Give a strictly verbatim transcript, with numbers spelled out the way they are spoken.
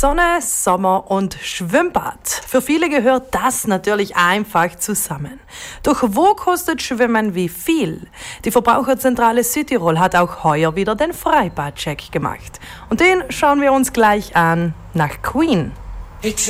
Sonne, Sommer und Schwimmbad. Für viele gehört das natürlich einfach zusammen. Doch wo kostet Schwimmen wie viel? Die Verbraucherzentrale Südtirol hat auch heuer wieder den Freibad-Check gemacht. Und den schauen wir uns gleich an nach Queen.